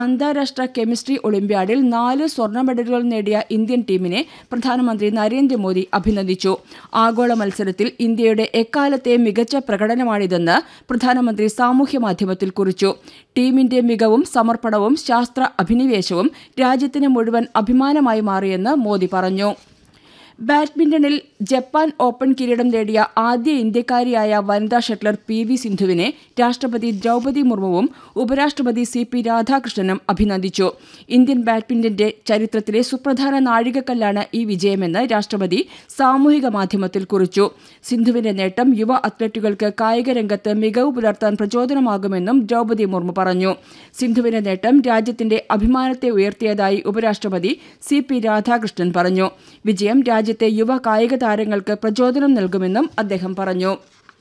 അന്താരാഷ്ട്ര കെമിസ്ട്രി ഒളിമ്പ്യാഡിൽ 4 സ്വർണ്ണ മെഡലുകൾ നേടിയ ഇന്ത്യൻ ടീമിനെ പ്രധാനമന്ത്രി നരേന്ദ്രമോദി അഭിനന്ദിച്ചു. ആഗോള മത്സരത്തിൽ ഇന്ത്യയുടെ എക്കാലത്തെ മികച്ച പ്രകടനമാണിതെന്ന് പ്രധാനമന്ത്രി സാമൂഹ്യമാധ്യമത്തിൽ കുറിച്ചു. ടീമിന്റെ മികവും സമർപ്പണവും ശാസ്ത്ര അഭിനിവേശവും രാജ്യത്തിന് മുഴുവൻ അഭിമാനമായി മാറിയെന്ന് മോദി പറഞ്ഞു. ബാഡ്മിന്റണിൽ ജപ്പാൻ ഓപ്പൺ കിരീടം നേടിയ ആദ്യ ഇന്ത്യക്കാരിയായ വനിതാ ഷട്ലർ PV സിന്ധുവിനെ രാഷ്ട്രപതി ദ്രൌപദി മുർമുവും ഉപരാഷ്ട്രപതി CP രാധാകൃഷ്ണനും അഭിനന്ദിച്ചു. ഇന്ത്യൻ ബാഡ്മിന്റന്റെ ചരിത്രത്തിലെ സുപ്രധാന നാഴികക്കല്ലാണ് ഈ വിജയമെന്ന് രാഷ്ട്രപതി സാമൂഹിക മാധ്യമത്തിൽ കുറിച്ചു. സിന്ധുവിന്റെ നേട്ടം യുവ അത്ലറ്റുകൾക്ക് കായികരംഗത്ത് മികവ് പുലർത്താൻ പ്രചോദനമാകുമെന്നും ദ്രൌപദി മുർമു പറഞ്ഞു. സിന്ധുവിന്റെ നേട്ടം രാജ്യത്തിന്റെ അഭിമാനത്തെ ഉയർത്തിയതായി ഉപരാഷ്ട്രപതി CP രാധാകൃഷ്ണൻ പറഞ്ഞു. വിജയം രാജ്യത്തെ യുവ കായിക താരങ്ങൾക്ക് പ്രചോദനം നൽകുമെന്നും അദ്ദേഹം പറഞ്ഞു.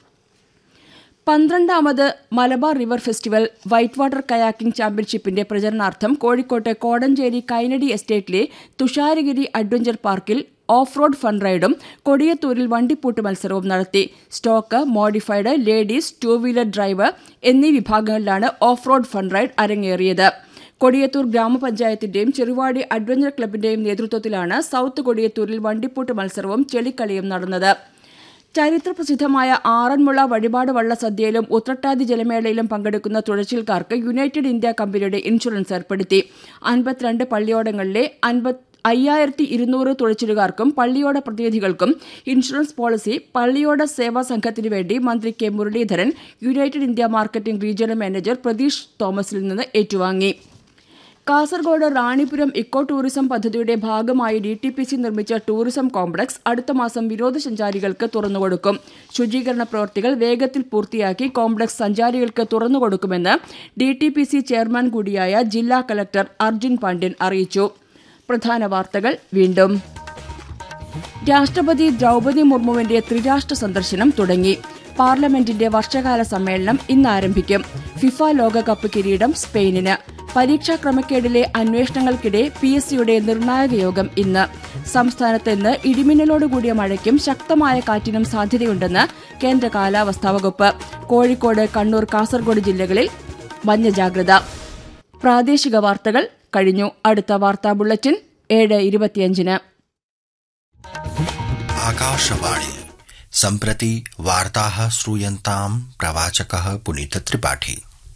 12ാമത് Malabar river festival white water kayaking ചാമ്പ്യൻഷിപ്പിന്റെ പ്രചരണാർത്ഥം കോഴിക്കോട്ട് കോടഞ്ചേരി കൈനടി എസ്റ്റേറ്റിലെ തുഷാരഗിരി അഡ്വഞ്ചർ പാർക്കിൽ ഓഫ് റോഡ് ഫൺ റൈഡും കൊടിയത്തൂരിൽ വണ്ടിപ്പൂട്ട് മത്സരവും നടത്തി. Stock, modified, ladies, 2 wheeler drive എന്നീ വിഭാഗങ്ങളിലാണ് ഓഫ് റോഡ് ഫൺ റൈഡ് അരങ്ങേറിയത്. കൊടിയത്തൂർ ഗ്രാമപഞ്ചായത്തിന്റെയും ചെറുവാടി അഡ്വഞ്ചർ ക്ലബിന്റെയും നേതൃത്വത്തിലാണ് സൌത്ത് കൊടിയത്തൂരിൽ വണ്ടിപ്പൂട്ട് മത്സരവും ചെളിക്കളിയും നടന്നത്. ചരിത്രപ്രസിദ്ധമായ ആറന്മുള വഴിപാട് വള്ളസദ്യയിലും ഉത്രട്ടാതി ജലമേളയിലും പങ്കെടുക്കുന്ന തുഴച്ചിൽക്കാർക്ക് യുണൈറ്റഡ് ഇന്ത്യ കമ്പനിയുടെ ഇൻഷുറൻസ് ഏർപ്പെടുത്തി. 52 പള്ളിയോടങ്ങളിലെ 5200 തുഴച്ചിലുകാർക്കും പള്ളിയോട പ്രതിനിധികൾക്കും ഇൻഷുറൻസ് പോളിസി പള്ളിയോട സേവാ സംഘത്തിനു വേണ്ടി മന്ത്രി K Muraleedharan United India marketing regional manager Pratheesh തോമസിൽ നിന്ന് ഏറ്റുവാങ്ങി. കാസർഗോഡ് റാണിപുരം ഇക്കോ ടൂറിസം പദ്ധതിയുടെ ഭാഗമായി DTPC നിർമ്മിച്ച ടൂറിസം കോംപ്ലക്സ് അടുത്ത മാസം വിനോദസഞ്ചാരികൾക്ക് തുറന്നുകൊടുക്കും. ശുചീകരണ പ്രവൃത്തികൾ വേഗത്തിൽ പൂർത്തിയാക്കി കോംപ്ലക്സ് സഞ്ചാരികൾക്ക് തുറന്നുകൊടുക്കുമെന്ന് DTPC ചെയർമാൻ കൂടിയായ ജില്ലാ കലക്ടർ അർജുൻ പാണ്ഡ്യൻ അറിയിച്ചു. പ്രധാന വാർത്തകൾ വീണ്ടും. രാഷ്ട്രപതി ദ്രൌപദി മുർമുവിന്റെ ത്രിരാഷ്ട്ര സന്ദർശനം തുടങ്ങി. പാർലമെന്റിന്റെ വർഷകാല സമ്മേളനം ഇന്ന് ആരംഭിക്കും. ഫിഫ ലോകകപ്പ് കിരീടം സ്പെയിനിന്. പരീക്ഷാ ക്രമക്കേടിലെ അന്വേഷണങ്ങൾക്കിടെ PSCയുടെ നിർണായക യോഗം ഇന്ന്. സംസ്ഥാനത്ത് ഇന്ന് ഇടിമിന്നലോടുകൂടിയ മഴയ്ക്കും ശക്തമായ കാറ്റിനും സാധ്യതയുണ്ടെന്ന് കേന്ദ്ര കാലാവസ്ഥാ വകുപ്പ്. കോഴിക്കോട്, കണ്ണൂർ, കാസർഗോഡ് ജില്ലകളിൽ മഞ്ഞ ജാഗ്രത. പ്രാദേശിക വാർത്തകൾ കഴിഞ്ഞു. അടുത്ത വാർത്താ ബുള്ളറ്റിൻ 7:25. आकाशवाणी सम्प्रति वार्ताः श्रूयन्ताम् प्रवाचकः पुनीत त्रिपाठी।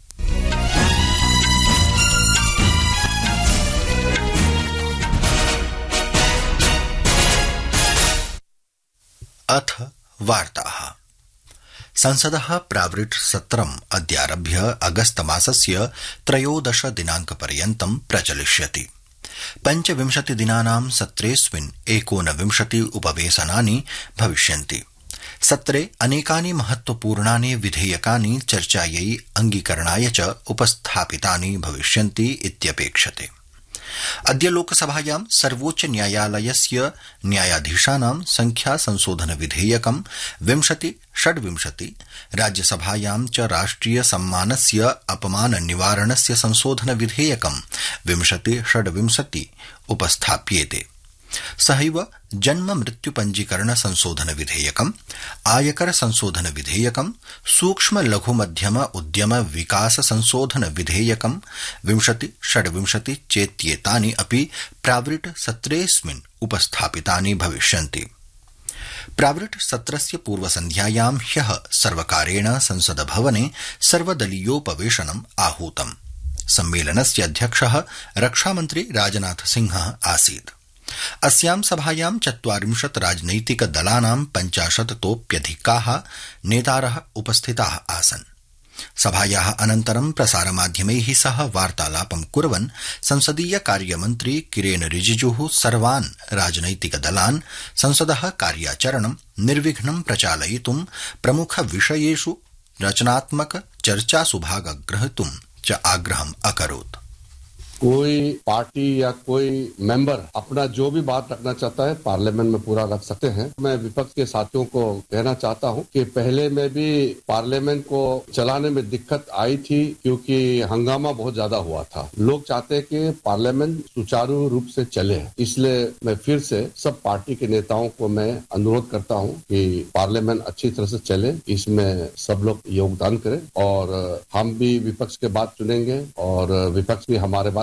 अथ वार्ताः। संसदः प्रावृट् सत्रम् अद्यारभ्य अगस्त मासस्य 13 दिनाङ्कपर्यन्तं प्रचलिष्यति। 25 दिनानां सत्रेऽस्मिन् 29 उपवेशनानि भविष्यन्ति। सत्रे अनेकानि महत्वपूर्णानि विधेयकानि चर्चायै अंगीकरणाय च उपस्थापितानि भविष्यन्ति इत्यपेक्षते। अद्य लोकसभायां सर्वोच्च न्यायालयस्य न्यायाधीशानां संख्या संशोधन विधेयकं 2026, राज्यसभायां च राष्ट्रिय सम्मानस्य अपमान निवारणस्य संशोधन विधेयकं 2026 उपस्थाप्येते। सहैव जन्म मृत्यु पंजीकरण संशोधन विधेयकम्, आयकर संशोधन विधेयकम्, सूक्ष्म लघु मध्यम उद्यम विकास संशोधन विधेयकम् 2026 चेत्येतानि अपि प्रावृट् सत्रेऽस्मिन् उपस्थापितानि भविष्यन्ति। प्रावृट् सत्रस्य पूर्वसन्ध्यायां ह्यः सर्वकारेण संसदभवने सर्वदलीयोपवेशनम् आहूतम्। सम्मेलनस्य अध्यक्षः रक्षामन्त्री राजनाथ सिंहः आसीत्। अस्यां सभायां 40 राजनैतिकदलानां 50तोऽप्यधिकाः नेतारः उपस्थिताः आसन्। सभायाः अनन्तरं प्रसारमाध्यमैः सह वार्तालापं कुर्वन् संसदीय कार्यमन्त्री किरेन रिजिजुः सर्वान् राजनैतिकदलान् संसदः कार्याचरणं निर्विघ्नं प्रचालयितुं प्रमुखविषयेषु रचनात्मक चर्चासु भागग्रहीतुं च आग्रहम् अकरोत्। कोई पार्टी या कोई मेंबर अपना जो भी बात रखना चाहता है पार्लियामेंट में पूरा रख सकते हैं। मैं विपक्ष के साथियों को कहना चाहता हूं कि पहले में भी पार्लियामेंट को चलाने में दिक्कत आई थी क्योंकि हंगामा बहुत ज्यादा हुआ था। लोग चाहते हैं कि पार्लियामेंट सुचारू रूप से चले, इसलिए मैं फिर से सब पार्टी के नेताओं को मैं अनुरोध करता हूं कि पार्लियामेंट अच्छी तरह से चले, इसमें सब लोग योगदान करें और हम भी विपक्ष के बात चुनेंगे और विपक्ष भी हमारे बात